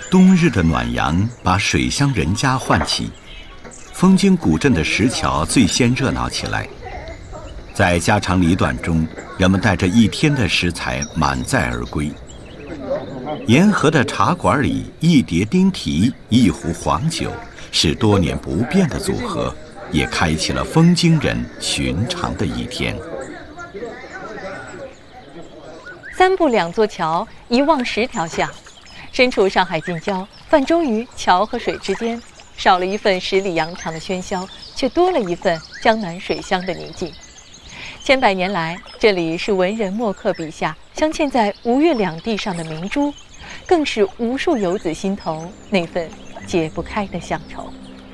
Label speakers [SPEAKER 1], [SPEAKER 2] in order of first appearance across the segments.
[SPEAKER 1] 冬日的暖阳把水乡人家唤起，枫泾古镇的石桥最先热闹起来。在家长里短中，人们带着一天的食材满载而归。沿河的茶馆里，一碟丁蹄，一壶黄酒，是多年不变的组合，也开启了枫泾人寻常的一天。
[SPEAKER 2] 3步2座桥，一望10条巷。身处上海近郊，泛舟于桥和水之间，少了一份十里洋场的喧嚣，却多了一份江南水乡的宁静。千百年来，这里是文人墨客笔下镶嵌在吴越两地上的明珠，更是无数游子心头那份解不开的乡愁。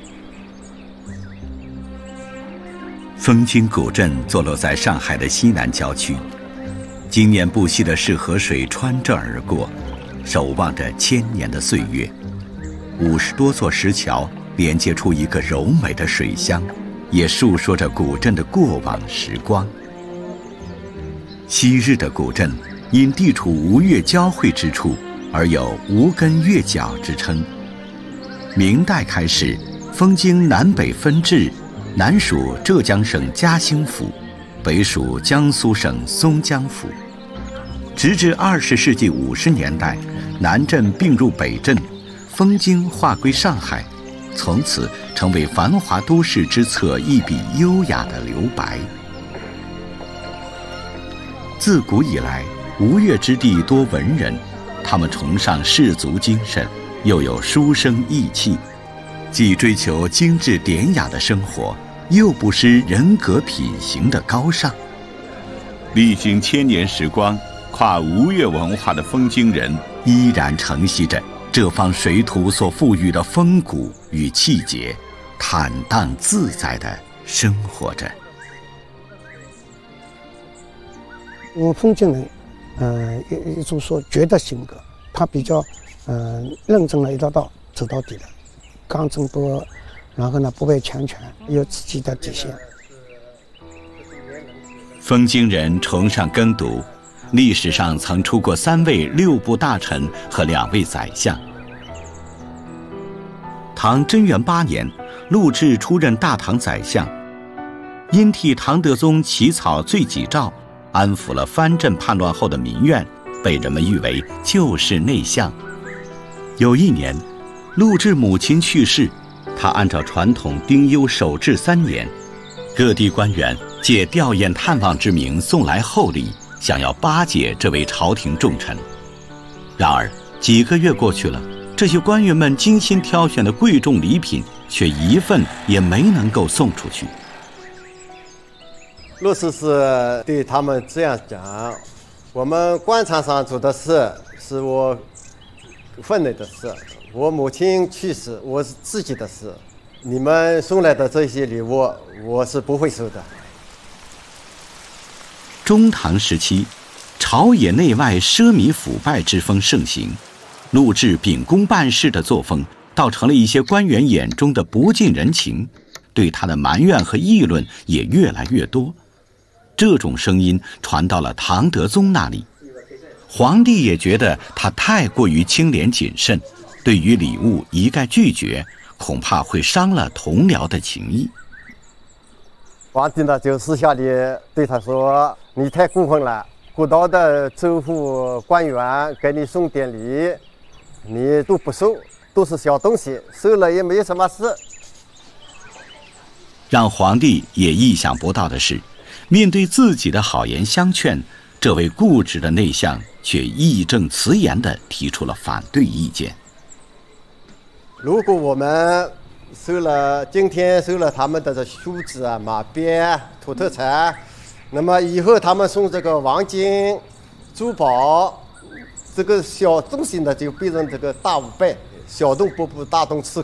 [SPEAKER 1] 枫泾古镇坐落在上海的西南郊区，经年不息的市河水穿镇而过，守望着千年的岁月。50多座石桥连接出一个柔美的水乡，也述说着古镇的过往时光。昔日的古镇因地处吴越交汇之处，而有吴根越角之称。明代开始，枫泾南北分治，南属浙江省嘉兴府，北属江苏省松江府。直至20世纪50年代，南镇并入北镇，枫泾划归上海，从此成为繁华都市之侧一笔优雅的留白。自古以来，吴越之地多文人，他们崇尚士族精神，又有书生意气，既追求精致典雅的生活，又不失人格品行的高尚。历经千年时光，跨吴越文化的枫泾人依然承袭着这方水土所赋予的风骨与气节，坦荡自在地生活着。
[SPEAKER 3] 枫泾人，一种说绝的性格，他比较认真的一道道走到底的，刚正不阿，然后呢不畏强权，有自己的底线。
[SPEAKER 1] 枫泾人崇尚耕读，历史上曾出过3位6部大臣和2位宰相。唐贞元8年，陆贽出任大唐宰相，因替唐德宗起草罪己诏，安抚了藩镇叛乱后的民怨，被人们誉为救世内相。有一年，陆贽母亲去世，他按照传统丁忧守制3年，各地官员借吊唁探望之名送来厚礼，想要巴结这位朝廷重臣。然而几个月过去了，这些官员们精心挑选的贵重礼品却一份也没能够送出去。
[SPEAKER 4] 陆师是对他们这样讲：我们官场上做的事是我分内的事，我母亲去世我是自己的事，你们送来的这些礼物我是不会收的。
[SPEAKER 1] 中唐时期，朝野内外奢靡腐败之风盛行，陆贽秉公办事的作风倒成了一些官员眼中的不近人情，对他的埋怨和议论也越来越多。这种声音传到了唐德宗那里，皇帝也觉得他太过于清廉谨慎，对于礼物一概拒绝，恐怕会伤了同僚的情谊。
[SPEAKER 4] 皇帝呢就私下里对他说：你太过分了，古道的州府官员给你送点礼，你都不收，都是小东西，收了也没有什么事。
[SPEAKER 1] 让皇帝也意想不到的是，面对自己的好言相劝，这位固执的内相却义正辞严地提出了反对意见。
[SPEAKER 4] 如果我们今天收了他们的这梳子啊、马鞭、土特产，那么以后他们送这个黄金、珠宝，这个小东西呢就变成这个大5倍，小动不误，大动吃亏。